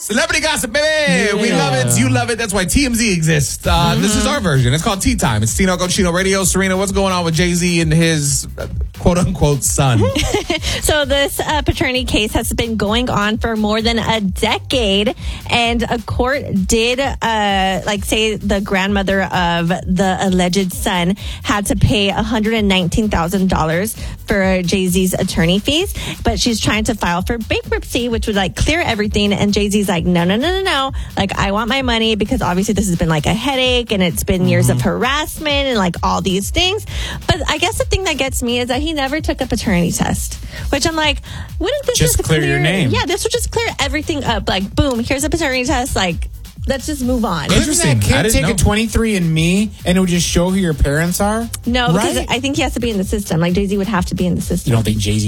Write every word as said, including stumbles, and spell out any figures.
Celebrity gossip, baby. Yeah. We love it. You love it. That's why T M Z exists. Uh, mm-hmm. This is our version. It's called Tea Time. It's Tino Cochino Radio. Serena, what's going on with Jay-Z and his uh, quote-unquote son? So this uh, paternity case has been going on for more than a decade, and a court did uh, like say the grandmother of the alleged son had to pay one hundred nineteen thousand dollars for Jay-Z's attorney fees, but she's trying to file for bankruptcy, which would like clear everything. And Jay-Z's like, no, no, no, no, no. Like, I want my money because obviously this has been like a headache and it's been mm-hmm. years of harassment and like all these things. But I guess the thing that gets me is that he never took a paternity test, which I'm like, wouldn't this just, just clear, clear your name? Yeah, this would just clear everything up. Like, boom, here's a paternity test. Like, let's just move on. Interesting. Couldn't that kid take know. a twenty-three and me and it would just show who your parents are? No, right? Because I think he has to be in the system. Like, Jay-Z would have to be in the system. You don't think Jay-Z